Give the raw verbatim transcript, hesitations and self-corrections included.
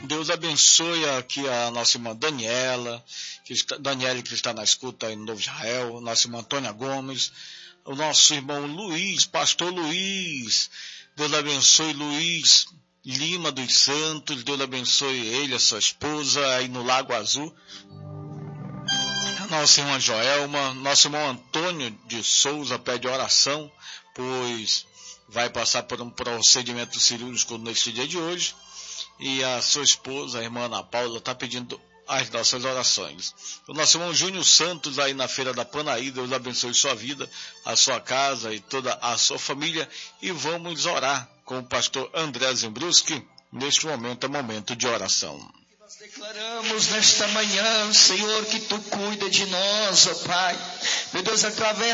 Deus abençoe aqui a nossa irmã Daniela, que está, Daniela que está na escuta aí no Novo Israel, nossa irmã Antônia Gomes, o nosso irmão Luiz, pastor Luiz, Deus abençoe Luiz Lima dos Santos, Deus abençoe ele, a sua esposa, aí no Lago Azul, a nossa irmã Joelma, nosso irmão Antônio de Souza pede oração, pois vai passar por um procedimento cirúrgico neste dia de hoje, e a sua esposa, a irmã Ana Paula, está pedindo as nossas orações. O nosso irmão Júnior Santos, aí na Feira da Panaí, Deus abençoe sua vida, a sua casa e toda a sua família, e vamos orar com o pastor André Zimbruski. Neste momento é momento de oração. Nós declaramos nesta manhã, Senhor, que Tu cuida de nós, ó Pai. Meu Deus, através